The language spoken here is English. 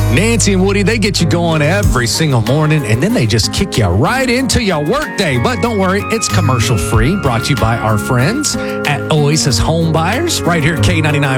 Nancy and Woody, they get you going every single morning, and then they just kick you right into your workday. But don't worry, it's commercial free. Brought to you by our friends at Oasis Home Buyers right here at K99.